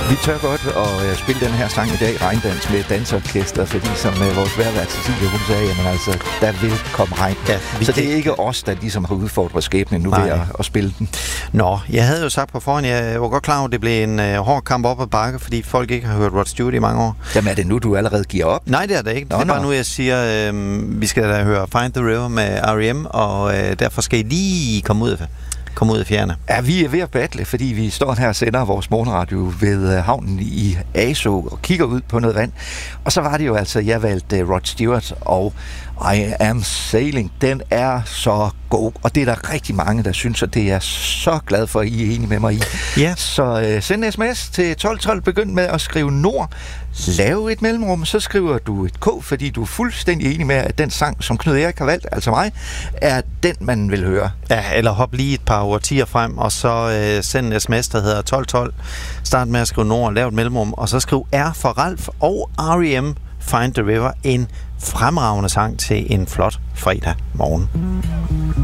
Vi tør godt at spille den her sang i dag, Regndans, med dansorkester, fordi som vores værvært Cecilie, hun sagde, jamen altså, der vil komme regn. Ja, så det er ikke os, der ligesom har udfordret skæbnen nu ved at spille den. Nå, jeg havde jo sagt på forhånd, jeg var godt klar over, at det blev en hård kamp op ad bakke, fordi folk ikke har hørt Rod Stewart i mange år. Jamen er det nu, du allerede giver op? Nej, det er det ikke. Det er bare nu, jeg siger, vi skal da høre Find the River med R.E.M., og derfor skal I lige komme ud af fjerne. Ja, vi er ved at battle, fordi vi står her og sender vores morgenradio ved havnen i Aso og kigger ud på noget vand. Og så var det jo altså, jeg valgte Rod Stewart og I Am Sailing. Den er så god, og det er der rigtig mange, der synes, og det er jeg så glad for, at I er enige med mig i. Ja. Så send en sms til 1212, begynd med at skrive Nord. Lav et mellemrum, så skriver du et K, fordi du er fuldstændig enig med, at den sang, som Knud Erik har valgt, altså mig, er den, man vil høre. Ja, eller hop lige et par årtier frem, og så send en sms, der hedder 1212. Start med at skrive Nord, lav et mellemrum, og så skriv R for Ralf og R.E.M. Find the River, en fremragende sang til en flot fredag morgen.